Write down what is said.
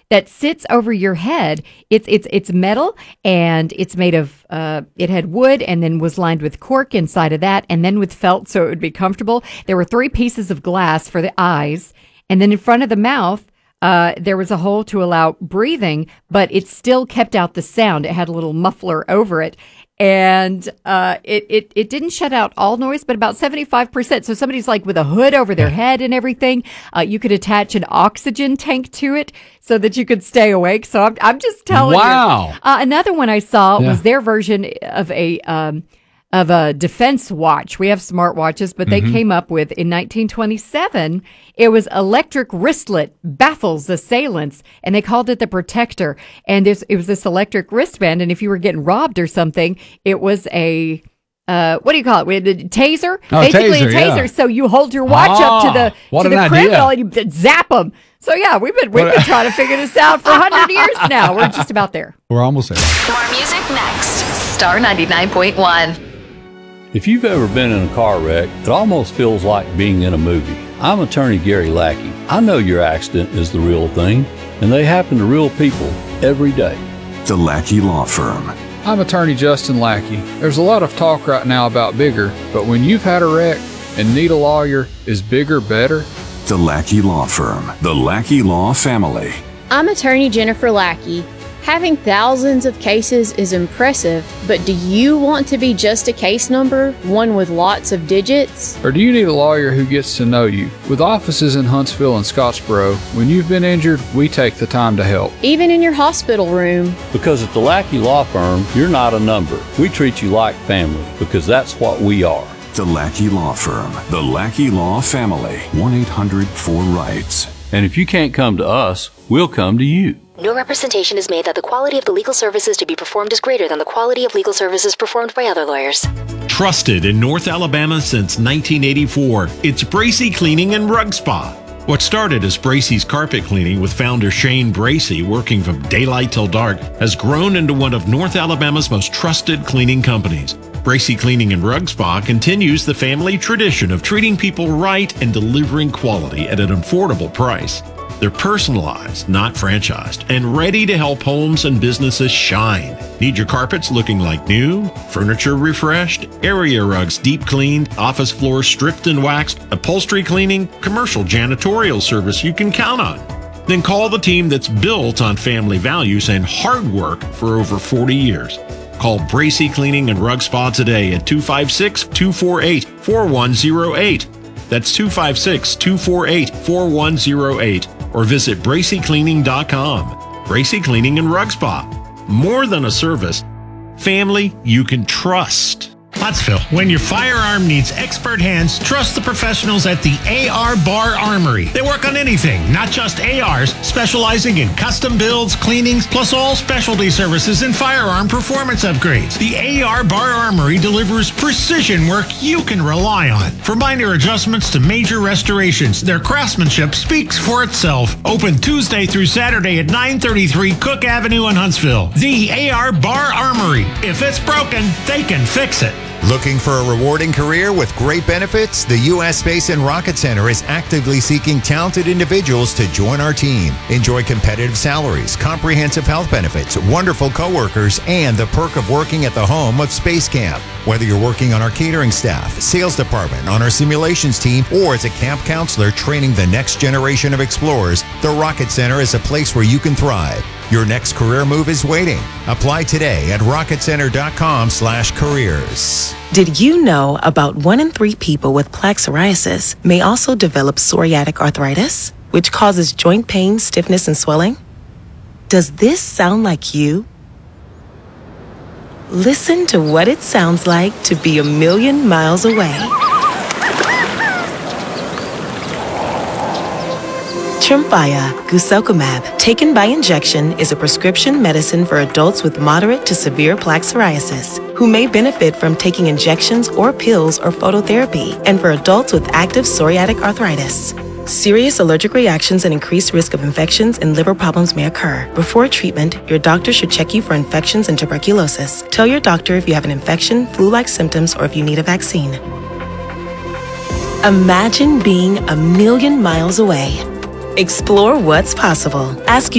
that sits over your head. It's metal, and it's made of it had wood and then was lined with cork inside of that, and then with felt so it would be comfortable. There were 3 pieces of glass for the eyes, and then in front of the mouth there was a hole to allow breathing, but it still kept out the sound. It had a little muffler over it. And it didn't shut out all noise, but about 75%. So somebody's like with a hood over their head and everything. You could attach an oxygen tank to it so that you could stay awake. So I'm just telling you. Wow. Another one I saw was their version of a defense watch. We have smartwatches, but they came up with, in 1927, it was electric wristlet baffles assailants, and they called it the Protector. And it was this electric wristband, and if you were getting robbed or something, it was a what do you call it? We had a taser, basically a taser. Yeah. So you hold your watch up to the criminal and you zap them. So yeah, we've been trying to figure this out for 100 years now. We're just about there. We're almost there. More music next. Star 99.1. If you've ever been in a car wreck, it almost feels like being in a movie. I'm attorney Gary Lackey. I know your accident is the real thing, and they happen to real people every day. The Lackey Law Firm. I'm attorney Justin Lackey. There's a lot of talk right now about bigger, but when you've had a wreck and need a lawyer, is bigger better? The Lackey Law Firm. The Lackey Law Family. I'm attorney Jennifer Lackey. Having thousands of cases is impressive, but do you want to be just a case number, one with lots of digits? Or do you need a lawyer who gets to know you? With offices in Huntsville and Scottsboro, when you've been injured, we take the time to help. Even in your hospital room. Because at the Lackey Law Firm, you're not a number. We treat you like family, because that's what we are. The Lackey Law Firm. The Lackey Law Family. 1-800-4RIGHTS. And if you can't come to us, we'll come to you. No representation is made that the quality of the legal services to be performed is greater than the quality of legal services performed by other lawyers. Trusted in North Alabama since 1984, it's Bracey Cleaning and Rug Spa. What started as Bracey's carpet cleaning with founder Shane Bracey working from daylight till dark has grown into one of North Alabama's most trusted cleaning companies. Bracey Cleaning and Rug Spa continues the family tradition of treating people right and delivering quality at an affordable price. They're personalized, not franchised, and ready to help homes and businesses shine. Need your carpets looking like new, furniture refreshed, area rugs deep cleaned, office floors stripped and waxed, upholstery cleaning, commercial janitorial service you can count on. Then call the team that's built on family values and hard work for over 40 years. Call Bracey Cleaning and Rug Spa today at 256-248-4108. That's 256-248-4108. Or visit BraceyCleaning.com. Bracey Cleaning and Rug Spa. More than a service, family you can trust. Pottsville, when your firearm needs expert hands, trust the professionals at the AR Bar Armory. They work on anything, not just ARs, specializing in custom builds, cleanings, plus all specialty services and firearm performance upgrades. The AR Bar Armory delivers precision work you can rely on. From minor adjustments to major restorations, their craftsmanship speaks for itself. Open Tuesday through Saturday at 933 Cook Avenue in Huntsville. The AR Bar Armory. If it's broken, they can fix it. Looking for a rewarding career with great benefits? The U.S. Space and Rocket Center is actively seeking talented individuals to join our team. Enjoy competitive salaries, comprehensive health benefits, wonderful coworkers, and the perk of working at the home of Space Camp. Whether you're working on our catering staff, sales department, on our simulations team, or as a camp counselor training the next generation of explorers, the Rocket Center is a place where you can thrive. Your next career move is waiting. Apply today at rocketcenter.com/careers. Did you know about 1 in 3 people with plaque psoriasis may also develop psoriatic arthritis, which causes joint pain, stiffness, and swelling? Does this sound like you? Listen to what it sounds like to be a million miles away. Tremfya guselkumab, taken by injection, is a prescription medicine for adults with moderate to severe plaque psoriasis who may benefit from taking injections or pills or phototherapy, and for adults with active psoriatic arthritis. Serious allergic reactions and increased risk of infections and liver problems may occur. Before treatment, your doctor should check you for infections and tuberculosis. Tell your doctor if you have an infection, flu-like symptoms, or if you need a vaccine. Imagine being a million miles away. Explore what's possible. Ask